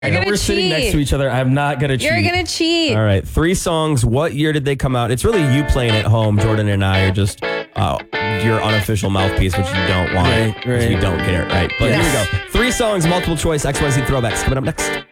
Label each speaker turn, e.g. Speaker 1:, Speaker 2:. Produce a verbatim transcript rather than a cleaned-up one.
Speaker 1: I know we're
Speaker 2: cheat.
Speaker 1: sitting next to each other. I'm not going to cheat.
Speaker 2: You're going to cheat.
Speaker 1: All right. Three songs. What year did they come out? It's really you playing at home. Jordan and I are just uh, your unofficial mouthpiece, which you don't want.
Speaker 3: Right, right.
Speaker 1: You don't get it right. But
Speaker 2: Yes.
Speaker 1: here we go. Three songs, multiple choice, X Y Z throwbacks coming up next.